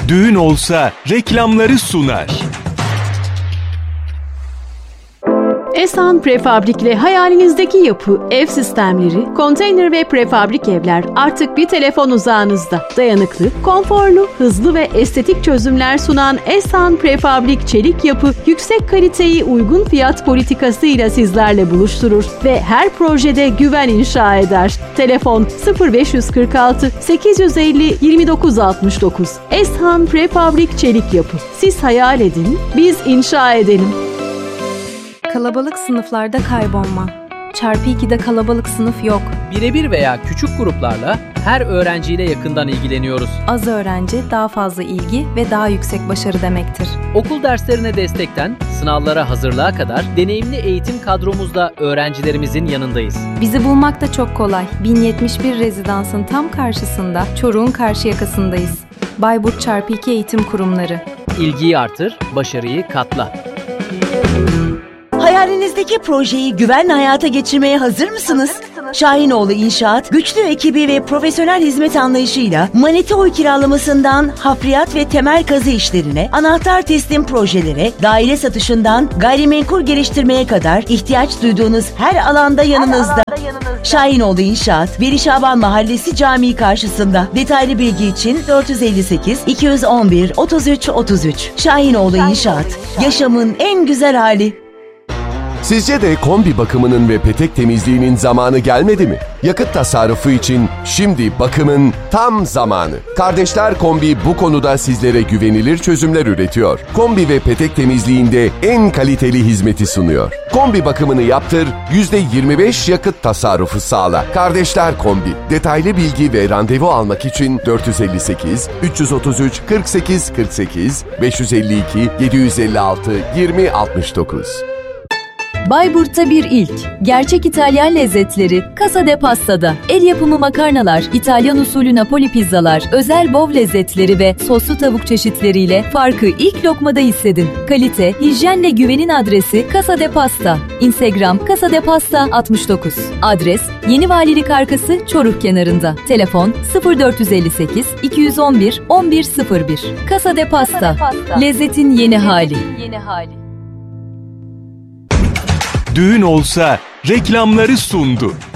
Düğün olsa reklamları sunar. Esan Prefabrik'le hayalinizdeki yapı, ev sistemleri, konteyner ve prefabrik evler artık bir telefon uzağınızda. Dayanıklı, konforlu, hızlı ve estetik çözümler sunan Esan Prefabrik Çelik Yapı, yüksek kaliteyi uygun fiyat politikasıyla sizlerle buluşturur ve her projede güven inşa eder. Telefon 0546 850 2969. Esan Prefabrik Çelik Yapı. Siz hayal edin, biz inşa edelim. Kalabalık sınıflarda kaybolma. Çarpı 2'de kalabalık sınıf yok. Birebir veya küçük gruplarla her öğrenciyle yakından ilgileniyoruz. Az öğrenci daha fazla ilgi ve daha yüksek başarı demektir. Okul derslerine destekten sınavlara hazırlığa kadar deneyimli eğitim kadromuzla öğrencilerimizin yanındayız. Bizi bulmak da çok kolay. 1071 rezidansın tam karşısında, Çoruk'un karşı yakasındayız. Bayburt Çarpı 2 Eğitim Kurumları. İlgiyi artır, başarıyı katla. Hayalinizdeki projeyi güvenle hayata geçirmeye hazır mısınız? Şahinoğlu İnşaat, güçlü ekibi ve profesyonel hizmet anlayışıyla maneti oy kiralamasından hafriyat ve temel kazı işlerine, anahtar teslim projelere, daire satışından gayrimenkul geliştirmeye kadar ihtiyaç duyduğunuz her alanda yanınızda. Şahinoğlu İnşaat, Veli Şaban Mahallesi Camii karşısında. Detaylı bilgi için 458 211 33 33. Şahinoğlu İnşaat, yaşamın en güzel hali. Sizce de kombi bakımının ve petek temizliğinin zamanı gelmedi mi? Yakıt tasarrufu için şimdi bakımın tam zamanı. Kardeşler Kombi bu konuda sizlere güvenilir çözümler üretiyor. Kombi ve petek temizliğinde en kaliteli hizmeti sunuyor. Kombi bakımını yaptır, %25 yakıt tasarrufu sağla. Kardeşler Kombi. Detaylı bilgi ve randevu almak için 458 333 48 48 552 756 20 69. Bayburt'ta bir ilk. Gerçek İtalyan lezzetleri Casa de Pasta'da. El yapımı makarnalar, İtalyan usulü Napoli pizzalar, özel bov lezzetleri ve soslu tavuk çeşitleriyle farkı ilk lokmada hissedin. Kalite, hijyenle güvenin adresi Casa de Pasta. Instagram Casa de Pasta 69. Adres Yeni Valilik Arkası Çoruk kenarında. Telefon 0458 211 1101. Casa de Pasta. Lezzetin yeni hali. Düğün olsa reklamları sundu.